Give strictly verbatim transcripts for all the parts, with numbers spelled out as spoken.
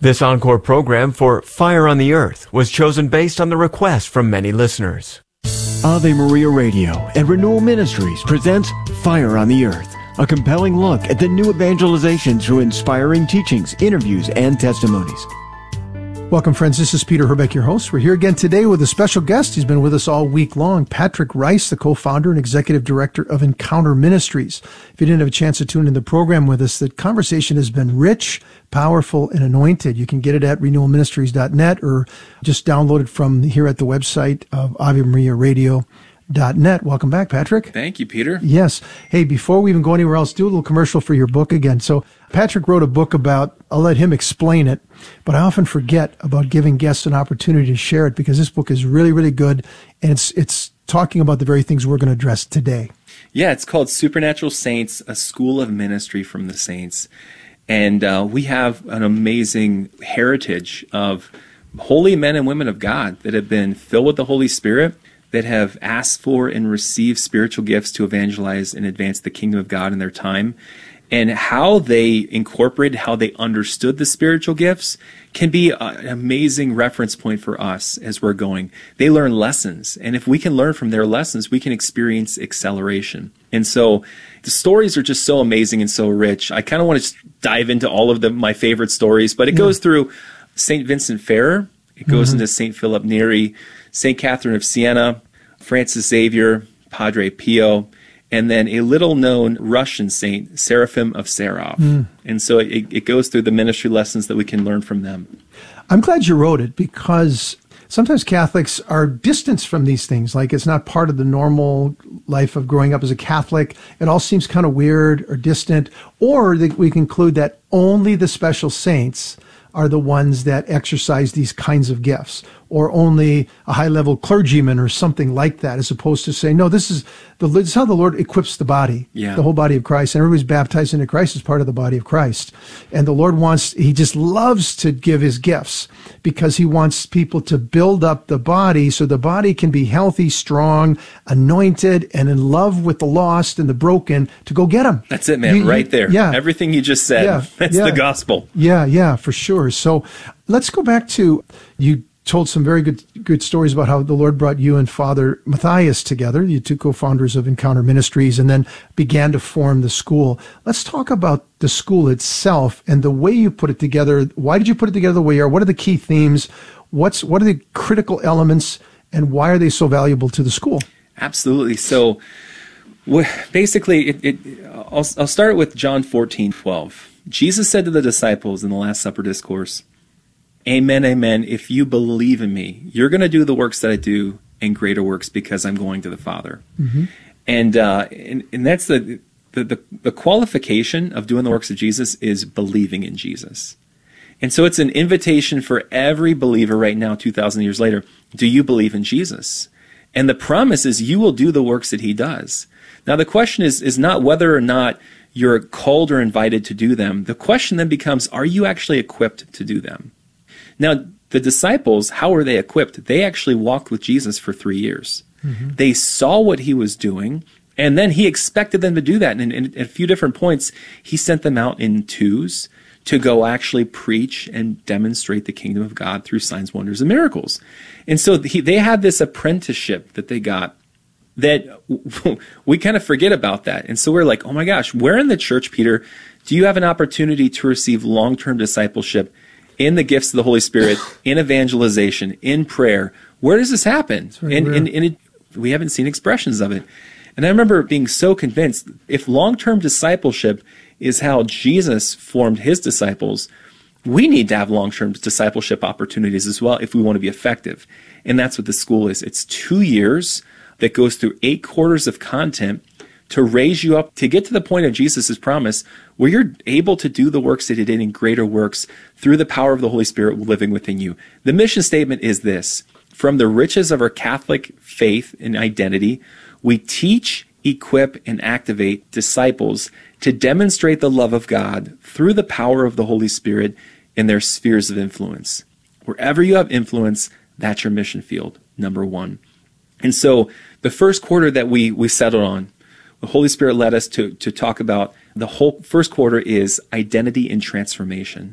This encore program for Fire on the Earth was chosen based on the request from many listeners. Ave Maria Radio and Renewal Ministries presents Fire on the Earth, a compelling look at the new evangelization through inspiring teachings, interviews, and testimonies. Welcome, friends. This is Peter Herbeck, your host. We're here again today with a special guest. He's been with us all week long, Patrick Rice, the co-founder and executive director of Encounter Ministries. If you didn't have a chance to tune in the program with us, the conversation has been rich, powerful, and anointed. You can get it at renewal ministries dot net or just download it from here at the website of Ave Maria Radio dot net. Welcome back, Patrick. Thank you, Peter. Yes. Hey, before we even go anywhere else, do a little commercial for your book again. So Patrick wrote a book about, I'll let him explain it, but I often forget about giving guests an opportunity to share it because this book is really, really good, and it's it's talking about the very things we're going to address today. Yeah, it's called Supernatural Saints, A School of Ministry from the Saints. And uh, we have an amazing heritage of holy men and women of God that have been filled with the Holy Spirit, that have asked for and received spiritual gifts to evangelize and advance the kingdom of God in their time. And how they incorporated, how they understood the spiritual gifts can be a, an amazing reference point for us as we're going. They learn lessons, and if we can learn from their lessons, we can experience acceleration. And so the stories are just so amazing and so rich. I kind of want to dive into all of the, my favorite stories, but it yeah. goes through Saint Vincent Ferrer, it goes mm-hmm. into Saint Philip Neri, Saint Catherine of Siena, Francis Xavier, Padre Pio, and then a little-known Russian saint, Seraphim of Sarov. Mm. And so it, it goes through the ministry lessons that we can learn from them. I'm glad you wrote it because sometimes Catholics are distanced from these things. Like it's not part of the normal life of growing up as a Catholic. It all seems kind of weird or distant. Or that we conclude that only the special saints are the ones that exercise these kinds of gifts, or only a high-level clergyman or something like that, as opposed to saying, no, this is, the, this is how the Lord equips the body, yeah. the whole body of Christ, and everybody's baptized into Christ as part of the body of Christ. And the Lord wants, he just loves to give his gifts because he wants people to build up the body so the body can be healthy, strong, anointed, and in love with the lost and the broken to go get them. That's it, man, you, right there. Yeah. Everything you just said, yeah. that's yeah. the gospel. Yeah, yeah, for sure. So let's go back to, you told some very good good stories about how the Lord brought you and Father Matthias together, you two co-founders of Encounter Ministries, and then began to form the school. Let's talk about the school itself and the way you put it together. Why did you put it together the way you are? What are the key themes? What's what are the critical elements, and why are they so valuable to the school? Absolutely. So basically, it, it, I'll, I'll start with John fourteen twelve. Jesus said to the disciples in the Last Supper discourse, "Amen, amen, if you believe in me, you're going to do the works that I do and greater works because I'm going to the Father." Mm-hmm. And, uh, and and that's the, the, the, the qualification of doing the works of Jesus is believing in Jesus. And so it's an invitation for every believer right now, two thousand years later, do you believe in Jesus? And the promise is you will do the works that he does. Now the question is, is not whether or not you're called or invited to do them. The question then becomes, are you actually equipped to do them? Now, the disciples, how were they equipped? They actually walked with Jesus for three years. Mm-hmm. They saw what he was doing, and then he expected them to do that. And in, in a few different points, he sent them out in twos to go actually preach and demonstrate the kingdom of God through signs, wonders, and miracles. And so he, they had this apprenticeship that they got that we kind of forget about that. And so we're like, oh my gosh, where in the church, Peter, do you have an opportunity to receive long-term discipleship in the gifts of the Holy Spirit, in evangelization, in prayer? Where does this happen? And, and, and it, we haven't seen expressions of it. And I remember being so convinced, if long-term discipleship is how Jesus formed his disciples, we need to have long-term discipleship opportunities as well if we want to be effective. And that's what the school is. It's two years that goes through eight quarters of content to raise you up to get to the point of Jesus' promise where you're able to do the works that he did in greater works through the power of the Holy Spirit living within you. The mission statement is this: from the riches of our Catholic faith and identity, we teach, equip, and activate disciples to demonstrate the love of God through the power of the Holy Spirit in their spheres of influence. Wherever you have influence, that's your mission field, number one. And so the first quarter that we, we settled on, the Holy Spirit led us to, to talk about the whole first quarter is identity and transformation.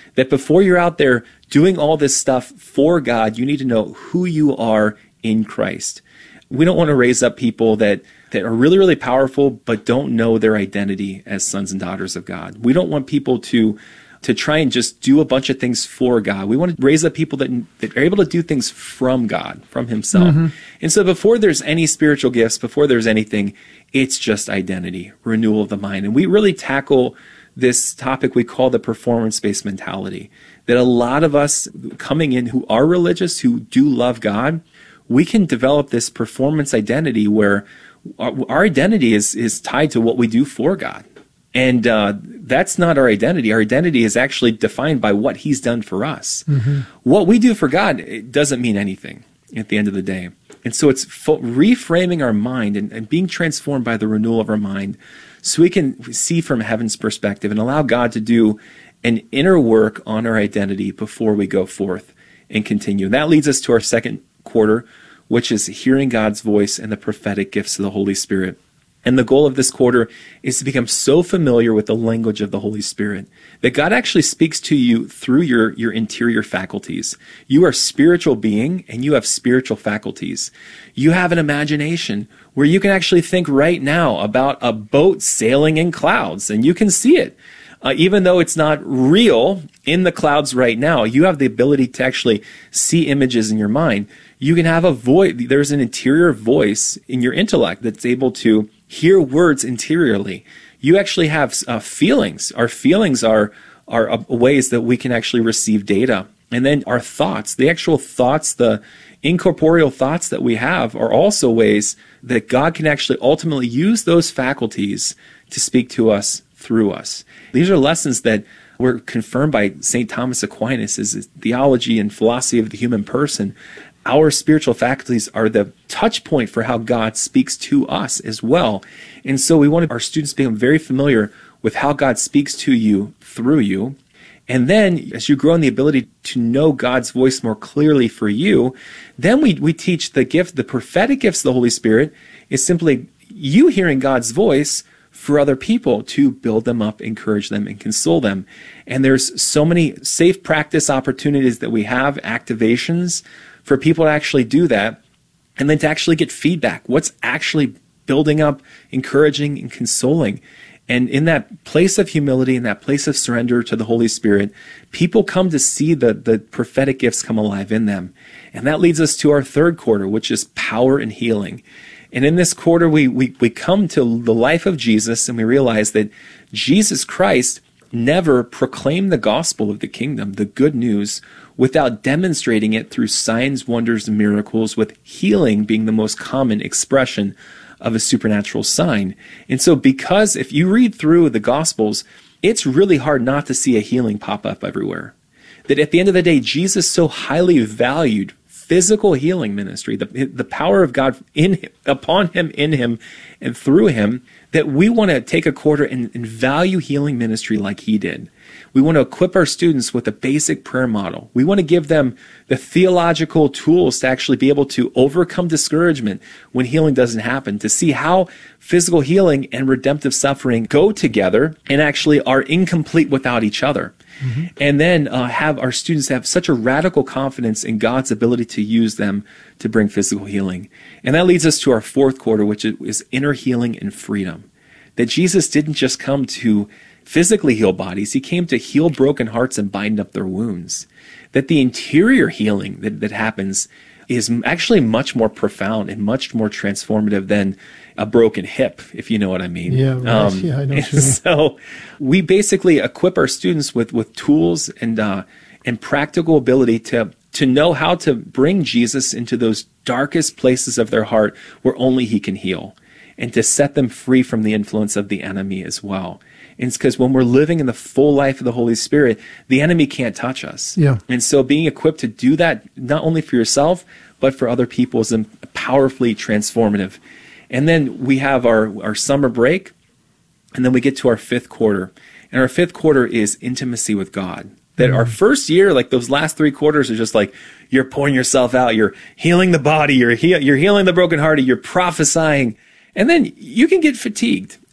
That before you're out there doing all this stuff for God, you need to know who you are in Christ. We don't want to raise up people that, that are really, really powerful, but don't know their identity as sons and daughters of God. We don't want people to to try and just do a bunch of things for God. We want to raise up people that, that are able to do things from God, from himself. Mm-hmm. And so before there's any spiritual gifts, before there's anything, it's just identity, renewal of the mind. And we really tackle this topic we call the performance-based mentality, that a lot of us coming in who are religious, who do love God, we can develop this performance identity where our, our identity is, is tied to what we do for God. And uh, that's not our identity. Our identity is actually defined by what he's done for us. Mm-hmm. What we do for God, it doesn't mean anything at the end of the day. And so it's fo- reframing our mind and, and being transformed by the renewal of our mind so we can see from heaven's perspective and allow God to do an inner work on our identity before we go forth and continue. And that leads us to our second quarter, which is hearing God's voice and the prophetic gifts of the Holy Spirit. And the goal of this quarter is to become so familiar with the language of the Holy Spirit that God actually speaks to you through your, your interior faculties. You are a spiritual being and you have spiritual faculties. You have an imagination where you can actually think right now about a boat sailing in clouds and you can see it. Uh, even though it's not real in the clouds right now, you have the ability to actually see images in your mind. You can have a voice. There's an interior voice in your intellect that's able to hear words interiorly. You actually have uh, feelings. Our feelings are, are uh, ways that we can actually receive data. And then our thoughts, the actual thoughts, the incorporeal thoughts that we have are also ways that God can actually ultimately use those faculties to speak to us through us. These are lessons that were confirmed by Saint Thomas Aquinas' his theology and philosophy of the human person. Our spiritual faculties are the touch point for how God speaks to us as well. And so we want our students to become very familiar with how God speaks to you through you. And then as you grow in the ability to know God's voice more clearly for you, then we, we teach the gift, the prophetic gifts of the Holy Spirit is simply you hearing God's voice for other people to build them up, encourage them, and console them. And there's so many safe practice opportunities that we have, activations, for people to actually do that, and then to actually get feedback. What's actually building up, encouraging, and consoling? And in that place of humility, in that place of surrender to the Holy Spirit, people come to see the, the prophetic gifts come alive in them. And that leads us to our third quarter, which is power and healing. And in this quarter, we, we, we come to the life of Jesus, and we realize that Jesus Christ never proclaimed the gospel of the kingdom, the good news, without demonstrating it through signs, wonders, and miracles, with healing being the most common expression of a supernatural sign. And so because if you read through the Gospels, it's really hard not to see a healing pop up everywhere. That at the end of the day, Jesus so highly valued physical healing ministry, the, the power of God in him, upon him, in him, and through him, that we want to take a quarter and, and value healing ministry like he did. We want to equip our students with a basic prayer model. We want to give them the theological tools to actually be able to overcome discouragement when healing doesn't happen, to see how physical healing and redemptive suffering go together and actually are incomplete without each other. Mm-hmm. And then uh, have our students have such a radical confidence in God's ability to use them to bring physical healing. And that leads us to our fourth quarter, which is inner healing and freedom. That Jesus didn't just come to physically heal bodies, he came to heal broken hearts and bind up their wounds. That the interior healing that, that happens is actually much more profound and much more transformative than a broken hip, if you know what I mean. Yeah, right. um, yeah, I know what you mean. So we basically equip our students with, with tools and uh, and practical ability to to know how to bring Jesus into those darkest places of their heart where only he can heal, and to set them free from the influence of the enemy as well. And it's because when we're living in the full life of the Holy Spirit, the enemy can't touch us. Yeah. And so being equipped to do that, not only for yourself, but for other people, is powerfully transformative. And then we have our, our summer break, and then we get to our fifth quarter. And our fifth quarter is intimacy with God. That mm-hmm. our first year, like those last three quarters, are just like you're pouring yourself out, you're healing the body, you're, he- you're healing the brokenhearted, you're prophesying. And then you can get fatigued.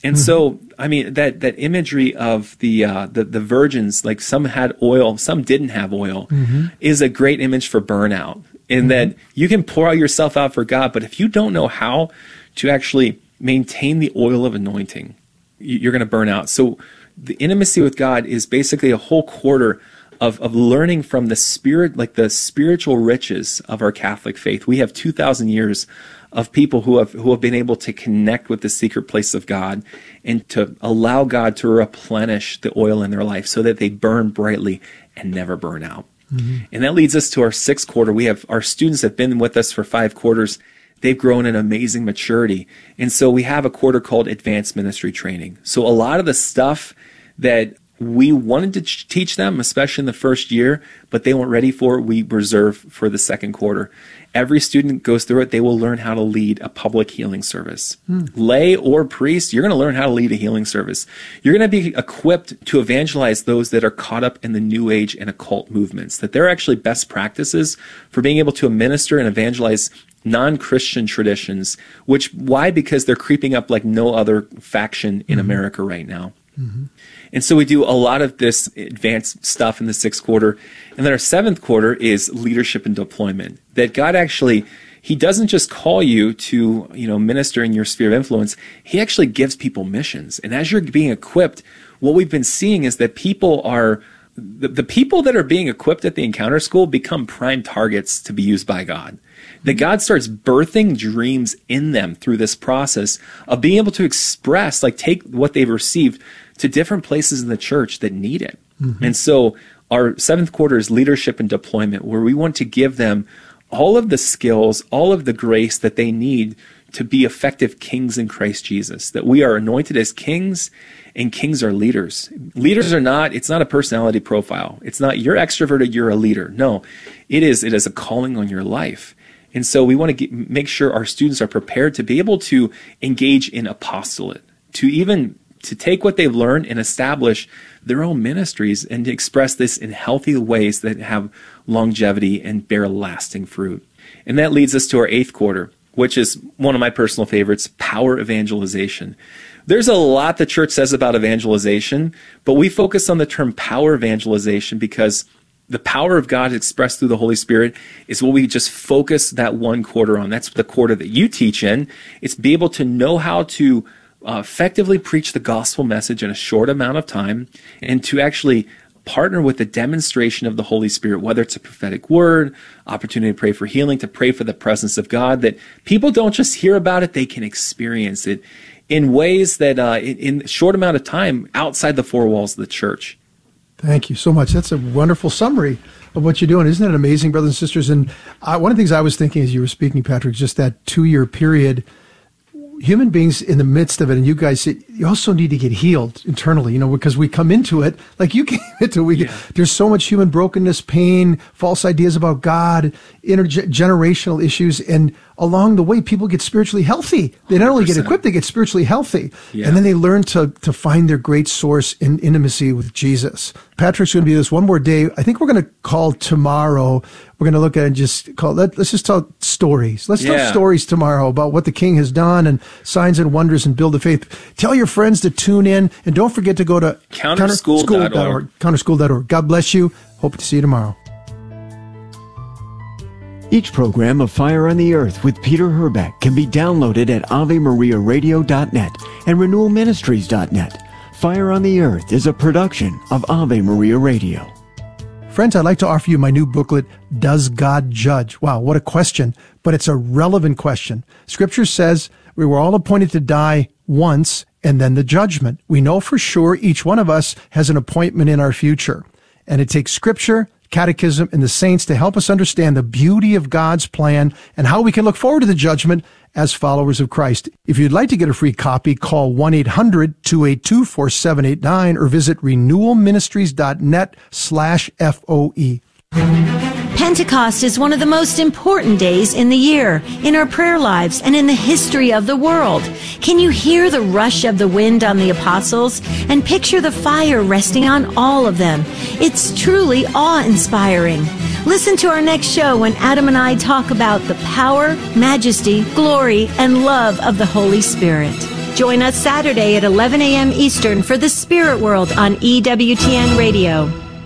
And mm-hmm. so, I mean, that, that imagery of the, uh, the, the virgins, like some had oil, some didn't have oil, mm-hmm. is a great image for burnout. In mm-hmm. that you can pour out yourself out for God, but if you don't know how to actually maintain the oil of anointing, you're going to burn out. So the intimacy with God is basically a whole quarter of, of learning from the spirit, like the spiritual riches of our Catholic faith. We have two thousand years of people who have who have been able to connect with the secret place of God and to allow God to replenish the oil in their life so that they burn brightly and never burn out. Mm-hmm. And that leads us to our sixth quarter. We have our students have been with us for five quarters. They've grown in amazing maturity. And so we have a quarter called Advanced Ministry Training. So a lot of the stuff that we wanted to ch- teach them, especially in the first year, but they weren't ready for it, we reserve for the second quarter. Every student goes through it. They will learn how to lead a public healing service. Hmm. Lay or priest, you're going to learn how to lead a healing service. You're going to be equipped to evangelize those that are caught up in the New Age and occult movements, that they're actually best practices for being able to administer and evangelize non-Christian traditions, which, why? Because they're creeping up like no other faction in mm-hmm. America right now. Mm-hmm. And so we do a lot of this advanced stuff in the sixth quarter. And then our seventh quarter is leadership and deployment. That God actually, he doesn't just call you to, you know, minister in your sphere of influence. He actually gives people missions. And as you're being equipped, what we've been seeing is that people are, the, the people that are being equipped at the Encounter School become prime targets to be used by God. That God starts birthing dreams in them through this process of being able to express, like take what they've received to different places in the church that need it. Mm-hmm. And so our seventh quarter is leadership and deployment, where we want to give them all of the skills, all of the grace that they need to be effective kings in Christ Jesus, that we are anointed as kings and kings are leaders. Leaders are not, it's not a personality profile. It's not you're extroverted, you're a leader. No, it is, it is a calling on your life. And so we want to get, make sure our students are prepared to be able to engage in apostolate, to even to take what they've learned and establish their own ministries and to express this in healthy ways that have longevity and bear lasting fruit. And that leads us to our eighth quarter, which is one of my personal favorites, power evangelization. There's a lot the church says about evangelization, but we focus on the term power evangelization because the power of God expressed through the Holy Spirit is what we just focus that one quarter on. That's the quarter that you teach in. It's be able to know how to uh, effectively preach the gospel message in a short amount of time and to actually partner with the demonstration of the Holy Spirit, whether it's a prophetic word, opportunity to pray for healing, to pray for the presence of God, that people don't just hear about it, they can experience it in ways that uh, in, in a short amount of time outside the four walls of the church. Thank you so much. That's a wonderful summary of what you're doing. Isn't it amazing, brothers and sisters? And uh, one of the things I was thinking as you were speaking, Patrick, just that two-year period, human beings in the midst of it, and you guys, you also need to get healed internally, you know, because we come into it, like you came into it, we, yeah. there's so much human brokenness, pain, false ideas about God, intergenerational issues, and along the way, people get spiritually healthy. They not only get equipped, they get spiritually healthy. Yeah. And then they learn to, to find their great source in intimacy with Jesus. Patrick's going to be this one more day. I think we're going to call tomorrow. We're going to look at and just call, let, let's just tell stories. Let's yeah. tell stories tomorrow about what the King has done and signs and wonders and build the faith. Tell your friends to tune in. And don't forget to go to counter school dot org. counter school dot org. God bless you. Hope to see you tomorrow. Each program of Fire on the Earth with Peter Herbeck can be downloaded at ave maria radio dot net and renewal ministries dot net. Fire on the Earth is a production of Ave Maria Radio. Friends, I'd like to offer you my new booklet, Does God Judge? Wow, what a question, but it's a relevant question. Scripture says we were all appointed to die once and then the judgment. We know for sure each one of us has an appointment in our future. And it takes Scripture, Catechism, and the saints to help us understand the beauty of God's plan and how we can look forward to the judgment as followers of Christ. If you'd like to get a free copy, call one eight hundred two eight two four seven eight nine or visit renewal ministries dot net slash F O E. Pentecost is one of the most important days in the year, in our prayer lives, and in the history of the world. Can you hear the rush of the wind on the apostles and picture the fire resting on all of them? It's truly awe-inspiring. Listen to our next show when Adam and I talk about the power, majesty, glory, and love of the Holy Spirit. Join us Saturday at eleven a.m. Eastern for the Spirit World on E W T N Radio.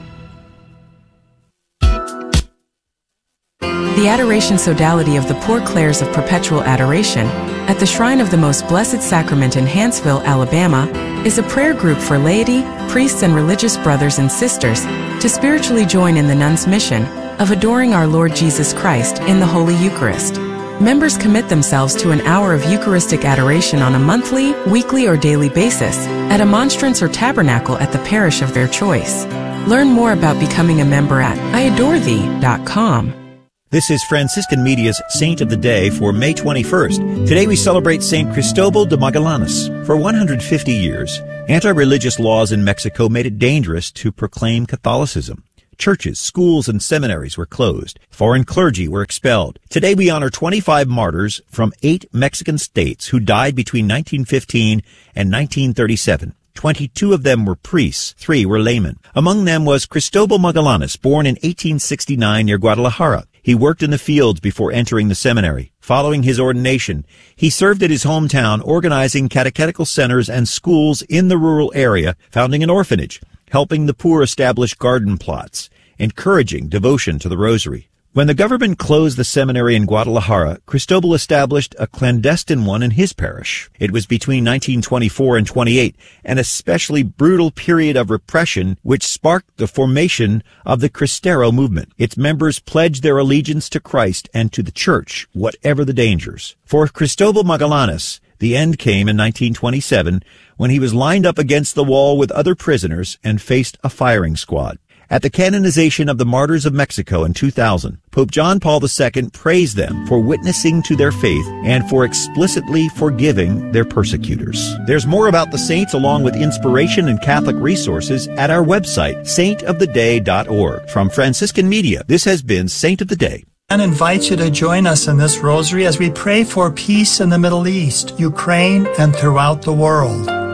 The Adoration Sodality of the Poor Clares of Perpetual Adoration at the Shrine of the Most Blessed Sacrament in Hanceville, Alabama, is a prayer group for laity, priests, and religious brothers and sisters to spiritually join in the nuns' mission of adoring our Lord Jesus Christ in the Holy Eucharist. Members commit themselves to an hour of Eucharistic adoration on a monthly, weekly, or daily basis at a monstrance or tabernacle at the parish of their choice. Learn more about becoming a member at I adore thee dot com. This is Franciscan Media's Saint of the Day for May twenty-first. Today we celebrate Saint Cristobal de Magallanes. For one hundred fifty years, anti-religious laws in Mexico made it dangerous to proclaim Catholicism. Churches, schools, and seminaries were closed. Foreign clergy were expelled. Today we honor twenty-five martyrs from eight Mexican states who died between nineteen fifteen and nineteen thirty-seven. Twenty-two of them were priests, three were laymen. Among them was Cristobal Magallanes, born in eighteen sixty-nine near Guadalajara. He worked in the fields before entering the seminary. Following his ordination, he served at his hometown organizing catechetical centers and schools in the rural area, founding an orphanage, helping the poor establish garden plots, encouraging devotion to the rosary. When the government closed the seminary in Guadalajara, Cristobal established a clandestine one in his parish. It was between nineteen twenty-four and twenty-eight, an especially brutal period of repression which sparked the formation of the Cristero movement. Its members pledged their allegiance to Christ and to the Church, whatever the dangers. For Cristobal Magallanes, the end came in nineteen twenty-seven when he was lined up against the wall with other prisoners and faced a firing squad. At the canonization of the martyrs of Mexico in two thousand, Pope John Paul the Second praised them for witnessing to their faith and for explicitly forgiving their persecutors. There's more about the saints along with inspiration and Catholic resources at our website, saint of the day dot org. From Franciscan Media, this has been Saint of the Day. And invite you to join us in this rosary as we pray for peace in the Middle East, Ukraine, and throughout the world.